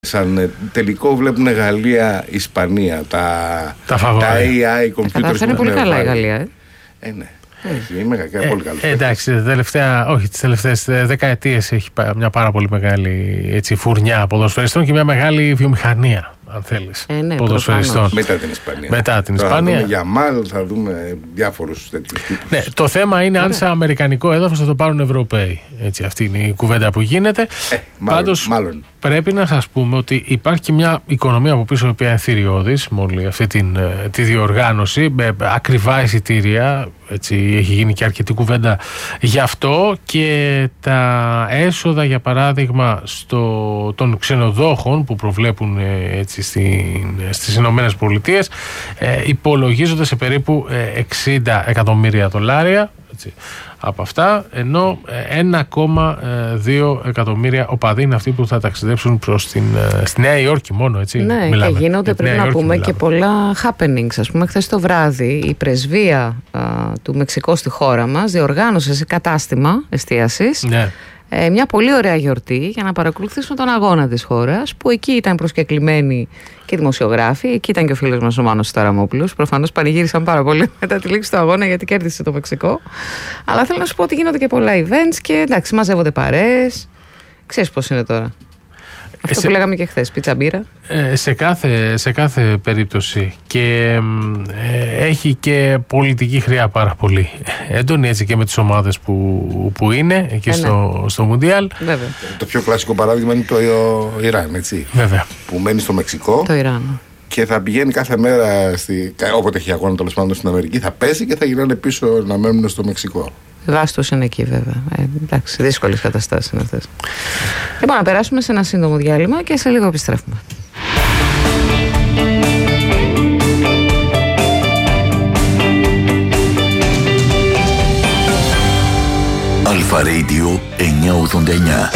Σαν τελικό βλέπουν Γαλλία, Ισπανία, τα AI, computers. Καταφέρνει πολύ καλά η Γαλλία. Ναι. Είμαι πολύ καλό. Εντάξει, τις τελευταίες δεκαετίες έχει μια πάρα πολύ μεγάλη φουρνιά ποδοσφαιριστών και μια μεγάλη βιομηχανία, αν θέλεις, ποδοσφαιριστών. Μετά την Ισπανία. Θα δούμε Γιαμάλ, θα δούμε διάφορους τέτοιους τύπους. Ναι, το θέμα είναι αν σε αμερικανικό έδαφος θα το πάρουν Ευρωπαίοι. Έτσι, αυτή είναι η κουβέντα που γίνεται. Πάντως, πρέπει να σας πούμε ότι υπάρχει και μια οικονομία από πίσω η οποία είναι θηριώδης με όλη αυτή τη διοργάνωση, με ακριβά εισιτήρια. Έτσι, έχει γίνει και αρκετή κουβέντα γι' αυτό, και τα έσοδα, για παράδειγμα, των ξενοδόχων που προβλέπουν στις Ηνωμένες Πολιτείες υπολογίζονται σε περίπου $60 εκατομμύρια, έτσι, από αυτά, ενώ 1,2 εκατομμύρια οπαδοί είναι αυτοί που θα ταξιδέψουν στη Νέα Υόρκη μόνο, έτσι. Ναι, μιλάμε. Και γίνονται, πρέπει να πούμε, και πολλά happenings. Ας πούμε, χθες το βράδυ η πρεσβεία του Μεξικού στη χώρα μας διοργάνωσε σε κατάστημα εστίασης μια πολύ ωραία γιορτή για να παρακολουθήσουν τον αγώνα της χώρας, που εκεί ήταν προσκεκλημένοι και δημοσιογράφοι, εκεί ήταν και ο φίλος μας ο Μάνος Σταραμόπουλος. Προφανώς πανηγύρισαν πάρα πολύ μετά τη λήξη του αγώνα, γιατί κέρδισε το Μεξικό. Αλλά θέλω να σου πω ότι γίνονται και πολλά events και εντάξει, μαζεύονται παρέες. Ξέρεις πώς είναι τώρα. Αυτό που λέγαμε και χθες, πίτσα μπύρα. Σε κάθε περίπτωση. Και έχει και πολιτική χρειά πάρα πολύ έντονη, έτσι, και με τις ομάδες που είναι εκεί στο Μουντιάλ. Βέβαια. Το πιο κλασικό παράδειγμα είναι το Ιράν, έτσι. Βέβαια. Που μένει στο Μεξικό. Το Ιράν. Και θα πηγαίνει κάθε μέρα, όποτε έχει αγώνα τέλος πάντων στην Αμερική, θα πέσει και θα γυρνάνε πίσω να μένουν στο Μεξικό. Βάστος είναι εκεί, βέβαια. Εντάξει, δύσκολες καταστάσεις είναι αυτές. Λοιπόν, να περάσουμε σε ένα σύντομο διάλειμμα και σε λίγο επιστρέφουμε. Αλφα Radio 989.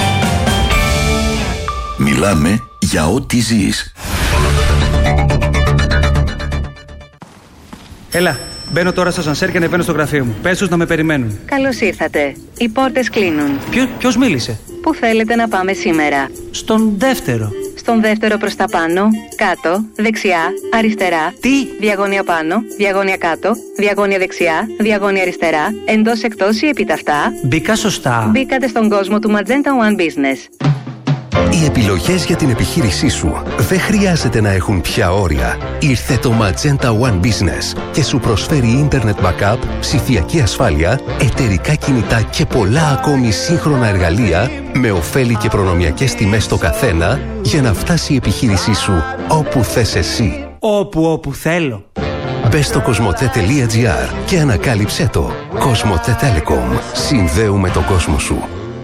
Μιλάμε για ό,τι ζεις. Έλα, μπαίνω τώρα στο ασανσέρ και ανεβαίνω στο γραφείο μου. Πες τους να με περιμένουν. Καλώς ήρθατε. Οι πόρτες κλείνουν. Ποιος μίλησε? Πού θέλετε να πάμε σήμερα? Στον δεύτερο. Στον δεύτερο προς τα πάνω, κάτω, δεξιά, αριστερά. Τι? Διαγώνια πάνω, διαγώνια κάτω, διαγώνια δεξιά, διαγώνια αριστερά, εντός, εκτός ή επιταυτά. Μπήκα σωστά. Μπήκατε στον κόσμο του Magenta One Business. Οι επιλογές για την επιχείρησή σου δεν χρειάζεται να έχουν πια όρια. Ήρθε το Magenta One Business και σου προσφέρει Internet Backup, ψηφιακή ασφάλεια, εταιρικά κινητά και πολλά ακόμη σύγχρονα εργαλεία με ωφέλη και προνομιακές τιμές στο καθένα, για να φτάσει η επιχείρησή σου όπου θες εσύ. Όπου θέλω. Μπες στο cosmote.gr και ανακάλυψέ το. Cosmote Telecom. Συνδέουμε τον κόσμο σου.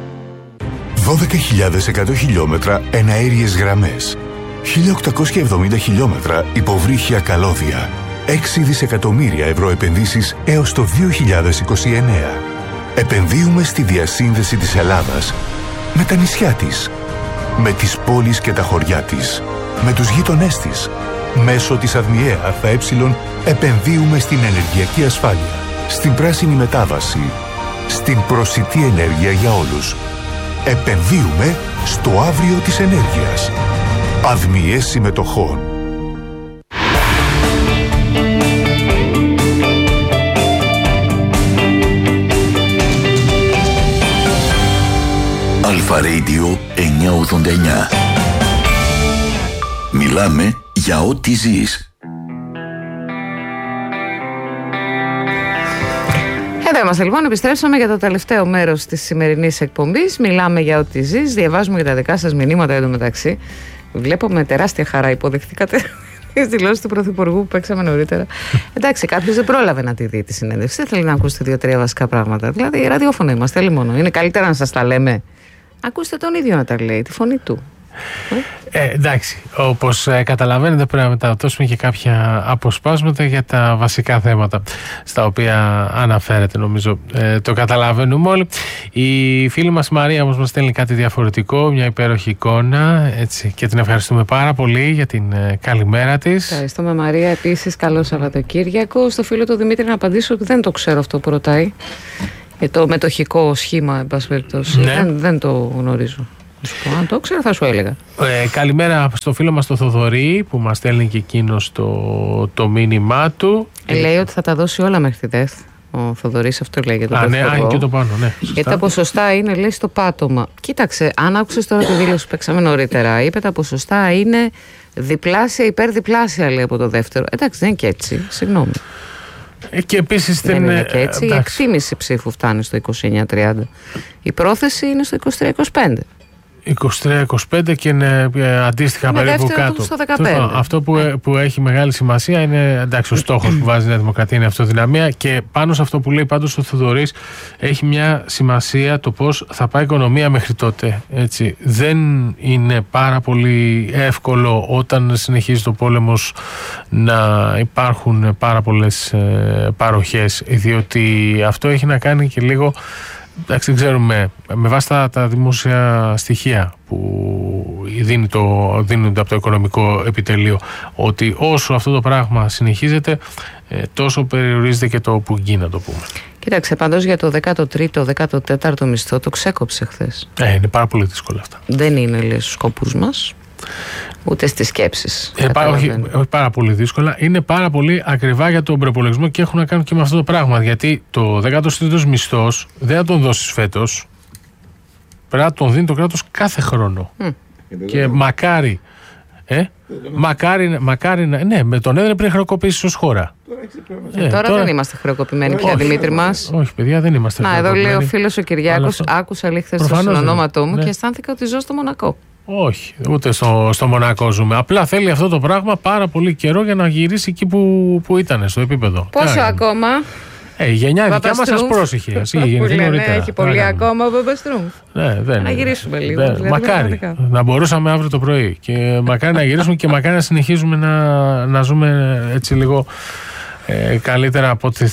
12.100 χιλιόμετρα εναέριες γραμμές, 1.870 χιλιόμετρα υποβρύχια καλώδια, 6 δισεκατομμύρια ευρώ επενδύσεις έως το 2029. Επενδύουμε στη διασύνδεση της Ελλάδας με τα νησιά της, με τις πόλεις και τα χωριά της, με τους γείτονές της. Μέσω της ΑΔΜΙΕ ΑΕ επενδύουμε στην ενεργειακή ασφάλεια, στην πράσινη μετάβαση, στην προσιτή ενέργεια για όλους. Επενδύουμε στο αύριο της ενέργειας. ΑΔΜΙΕ συμμετοχών. Αλφα Radio 989. Μιλάμε για ό,τι ζεις. Εδώ είμαστε λοιπόν, επιστρέψαμε για το τελευταίο μέρος της σημερινής εκπομπής. Μιλάμε για ό,τι ζεις, διαβάζουμε για τα δικά σας μηνύματα εντωμεταξύ. Βλέπω με τεράστια χαρά υποδεχτήκατε τις δηλώσεις του Πρωθυπουργού που παίξαμε νωρίτερα. Εντάξει, κάποιος δεν πρόλαβε να τη δει τη συνέντευξη. Δεν θέλει να ακούσετε 2-3 βασικά πράγματα. Δηλαδή, ραδιόφωνο είμαστε, όλοι μόνο. Είναι καλύτερα να σας τα λέμε. Ακούστε τον ίδιο να τα λέει, τη φωνή του. Εντάξει, όπως καταλαβαίνετε πρέπει να μεταδώσουμε και κάποια αποσπάσματα για τα βασικά θέματα στα οποία αναφέρεται, νομίζω το καταλαβαίνουμε όλοι. Η φίλη μας Μαρία όμως μας στέλνει κάτι διαφορετικό, μια υπέροχη εικόνα, έτσι, και την ευχαριστούμε πάρα πολύ για την καλημέρα της. Ευχαριστούμε Μαρία, επίσης καλό Σαββατοκύριακο. Στο φίλο του Δημήτρη να απαντήσω ότι δεν το ξέρω αυτό που ρωτάει, το μετοχικό σχήμα, εν πάση περιπτώσει. Δεν το γνωρίζω. Αν το ήξερα, θα σου έλεγα. Καλημέρα στο φίλο μας το Θοδωρή που μας στέλνει και εκείνος το μήνυμά του. Λέει ότι θα τα δώσει όλα μέχρι τη ΔΕΘ. Ο Θοδωρής αυτό λέει για το ναι, και το πάνω, ναι. Γιατί τα ποσοστά είναι, λέει, στο πάτωμα. Κοίταξε, αν άκουσες τώρα τη δήλωση που παίξαμε νωρίτερα, είπε τα ποσοστά είναι διπλάσια, υπερδιπλάσια, λέει, από το δεύτερο. Εντάξει, δεν είναι και έτσι. Συγγνώμη. Και επίσης δεν είναι και έτσι. Η εκτίμηση ψήφου φτάνει στο 29-30. Η πρόθεση είναι στο 23-25. 23-25 και είναι αντίστοιχα περίπου κάτω. Στο 15. Αυτό που έχει μεγάλη σημασία είναι, εντάξει, ο στόχος που βάζει η Νέα Δημοκρατία είναι η αυτοδυναμία, και πάνω σε αυτό που λέει πάντως ο Θοδωρής έχει μια σημασία το πώς θα πάει η οικονομία μέχρι τότε. Έτσι. Δεν είναι πάρα πολύ εύκολο όταν συνεχίζει το πόλεμος να υπάρχουν πάρα πολλές παροχές, διότι αυτό έχει να κάνει και λίγο. Εντάξει, δεν ξέρουμε, με βάση τα δημόσια στοιχεία που δίνονται από το οικονομικό επιτελείο, ότι όσο αυτό το πράγμα συνεχίζεται, τόσο περιορίζεται και το πουγγί, να το πούμε. Κοίταξε, πάντως για το 13ο, 14ο μισθό το ξέκοψε χθες. Είναι πάρα πολύ δύσκολα αυτά. Δεν είναι, λέει, στους σκοπούς μας, ούτε στις σκέψεις. Όχι πάρα πολύ δύσκολα. Είναι πάρα πολύ ακριβά για τον προπολογισμό και έχουν να κάνουν και με αυτό το πράγμα. Γιατί το 13ο μισθός δεν θα τον δώσεις φέτος. Πρέπει να τον δίνει το κράτος κάθε χρόνο. Και μακάρι. Μακάρι να. Ναι, με τον έδρε πριν χρεοκοπήσεις ως χώρα. Τώρα δεν είμαστε χρεοκοπημένοι πια, Δημήτρη μας. Όχι, παιδιά, δεν είμαστε χρεοκοπημένοι. Εδώ λέει ο φίλος ο Κυριάκος, άκουσα λίγο χθες το συνονόματό μου και αισθάνθηκα ότι ζω στο Μονακό. Όχι, ούτε στο Μονακό ζούμε. Απλά θέλει αυτό το πράγμα πάρα πολύ καιρό για να γυρίσει εκεί που ήταν, στο επίπεδο. Πόσο ακόμα? Η γενιά δικιά μας σας πρόσεχε. Έχει πολύ ακόμα ο Παπαστρούμφ. Να γυρίσουμε λίγο. Μακάρι να μπορούσαμε αύριο το πρωί. Και μακάρι να γυρίσουμε και μακάρι να συνεχίζουμε να ζούμε έτσι λίγο καλύτερα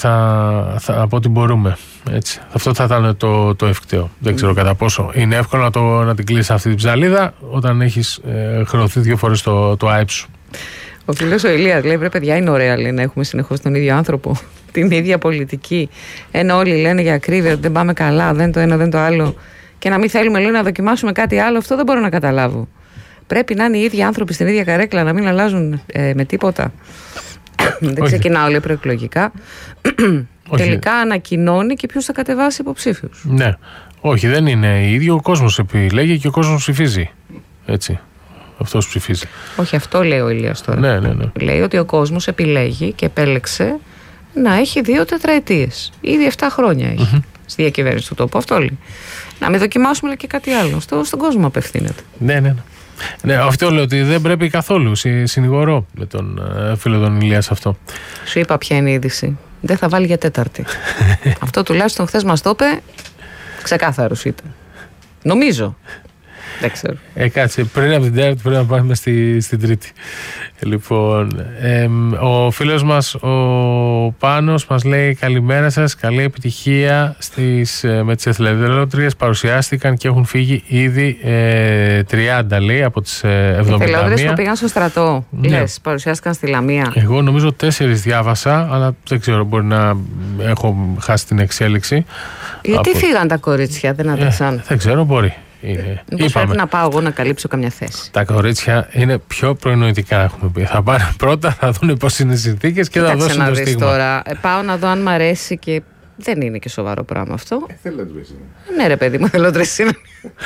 από ό,τι μπορούμε. Έτσι. Αυτό θα ήταν το ευκταίο. Δεν ξέρω κατά πόσο είναι εύκολο να την κλείσεις αυτή την ψαλίδα όταν έχεις χρεωθεί 2 φορές το ΑΕΠ σου. Ο φίλος ο Ηλίας λέει: βρε παιδιά, είναι ωραία, λέει, να έχουμε συνεχώς τον ίδιο άνθρωπο, την ίδια πολιτική. Ενώ όλοι λένε για ακρίβεια ότι δεν πάμε καλά, δεν το ένα, δεν το άλλο. Και να μην θέλουμε, λέει, να δοκιμάσουμε κάτι άλλο. Αυτό δεν μπορώ να καταλάβω. Πρέπει να είναι οι ίδιοι άνθρωποι στην ίδια καρέκλα, να μην αλλάζουν με τίποτα. Δεν ξεκινάω, λέει, προεκλογικά. Τελικά ανακοινώνει και ποιος θα κατεβάσει υποψήφιους. Ναι. Όχι, δεν είναι ίδιο. Ο κόσμος επιλέγει και ο κόσμος ψηφίζει. Έτσι. Αυτός ψηφίζει. Όχι, αυτό λέει ο Ηλίας τώρα. Ναι. Λέει ότι ο κόσμος επιλέγει και επέλεξε να έχει 2 τετραετίες. Ήδη 7 χρόνια έχει στη διακυβέρνηση του τόπου. Αυτό λέει. Να μην δοκιμάσουμε, λέει, και κάτι άλλο. Στον κόσμο απευθύνεται. Ναι, αυτό λέω ότι δεν πρέπει καθόλου. Συνηγορώ με τον φίλο τον Ηλία σε αυτό. Σου είπα ποια είναι η είδηση. Δεν θα βάλει για Τέταρτη. Αυτό τουλάχιστον χθες μας το είπε. Ξεκάθαρος ήταν. Νομίζω. Δεν ξέρω. Κάτσε, πριν από την Τέταρτη πρέπει να πάμε στην Τρίτη. Λοιπόν, ο φίλος μας ο Πάνος μας λέει: καλημέρα σας, καλή επιτυχία με τις εθελοντρίες. Παρουσιάστηκαν και έχουν φύγει ήδη 30, λέει, από τις 71. Εθελοντρίες που πήγαν στο στρατό, λες, παρουσιάστηκαν στη Λαμία. Εγώ νομίζω 4 διάβασα, αλλά δεν ξέρω, μπορεί να έχω χάσει την εξέλιξη. Γιατί φύγαν τα κορίτσια, δεν άντεξαν? Δεν ξέρω, μπορεί. Μήπως πρέπει να πάω εγώ να καλύψω καμιά θέση. Τα κορίτσια είναι πιο προνοητικά, έχουμε πει. Θα πάνε πρώτα, θα δουν πώς είναι οι συνθήκες και θα δώσουν το στίγμα. Τώρα, πάω να δω αν μ' αρέσει και δεν είναι και σοβαρό πράγμα αυτό. Εθελοντρίες είναι. Ναι, ρε παιδί μου, εθελοντρίες είναι.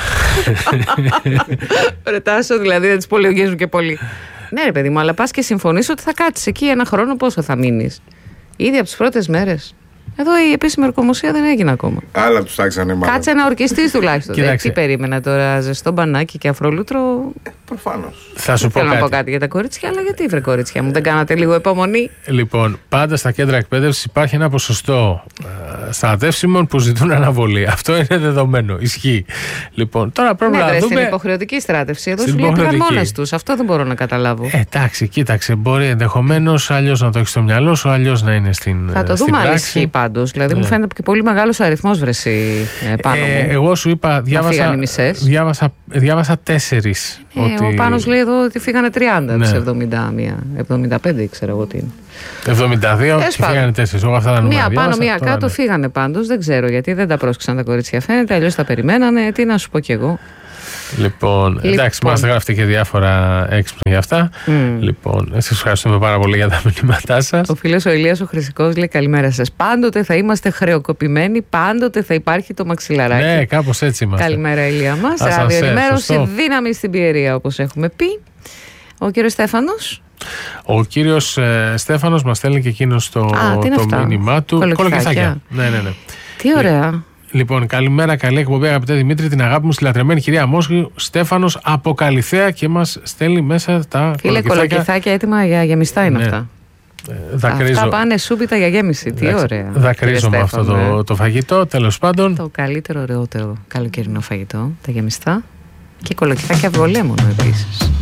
Ρετάσω, δηλαδή δεν τις πολιογίζουν και πολύ. Ναι, ρε παιδί μου, αλλά πας και συμφωνείς ότι θα κάτσεις εκεί 1 χρόνο, πόσο θα μείνεις? Ήδη από τις πρώτες μέρες. Εδώ η επίσημη ορκομοσία δεν έγινε ακόμα. Άλλα τους τάξανε μάλλον. Κάτσε να ορκιστείς τουλάχιστον. Τι περίμενα τώρα, ζεστό μπανάκι και αφρολούτρο? Προφανώς. Θα σου πω Θέλω να πω κάτι για τα κορίτσια, αλλά γιατί, βρε κορίτσια μου, δεν κάνατε λίγο υπομονή? Λοιπόν, πάντα στα κέντρα εκπαίδευσης υπάρχει ένα ποσοστό στρατεύσιμων που ζητούν αναβολή. Αυτό είναι δεδομένο. Ισχύει. Λοιπόν, τώρα πρέπει να δούμε. Στην υποχρεωτική στράτευση. Εδώ σου λέει πήγαν μόνες τους. Αυτό δεν μπορώ να καταλάβω. Εντάξει, κοίταξε. Μπορεί ενδεχομένως αλλιώς να το έχει στο μυαλό σου, αλλιώς να είναι στην πράξη. Θα το δούμε αν ισχύει πάντως. Δηλαδή μου φαίνεται και πολύ μεγάλος αριθμός βρεσί πάνω μου. Εγώ σου είπα, διάβασα 4. Ο Πάνος λέει εδώ ότι φύγανε 30 τις 71. 75 ξέρω εγώ τι είναι. 72 και φύγανε 4. Εγώ αυτά τα νούμερα. Μία πάνω, μία κάτω φύγανε πάντως. Δεν ξέρω γιατί δεν τα πρόσκυσαν τα κορίτσια. Φαίνεται, αλλιώς τα περιμένανε. Τι να σου πω κι εγώ. Λοιπόν, εντάξει, μας γράφετε και διάφορα έξυπνα για αυτά. Λοιπόν, σας ευχαριστούμε πάρα πολύ για τα μηνύματά σας. Ο φίλος ο Ηλίας ο Χρυσικός λέει καλημέρα σας. Πάντοτε θα είμαστε χρεοκοπημένοι, πάντοτε θα υπάρχει το μαξιλαράκι. Ναι, κάπως έτσι είμαστε. Καλημέρα, Ηλία μας. Ραδιοενημέρωση, δύναμη στην πιερία, όπως έχουμε πει. Ο κύριος Στέφανος. Ο κύριος Στέφανος μας στέλνει και εκείνος το μήνυμά του. Κολοκυθάκια. Ναι. Τι ωραία. Λοιπόν, καλημέρα, καλή εκπομπή, αγαπητέ Δημήτρη. Την αγάπη μου στη λατρεμένη κυρία Μόσχη, Στέφανος από Καλιθέα, και μας στέλνει μέσα τα κολοκυθάκια έτοιμα για γεμιστά είναι αυτά. Αυτά πάνε σούπιτα για γέμιση. Τι ωραία. Δακρύζω με αυτό το φαγητό, τέλος πάντων. Το καλύτερο, ωραιότερο καλοκαιρινό φαγητό, τα γεμιστά. Και κολοκυθάκια αυγολέμονο επίσης.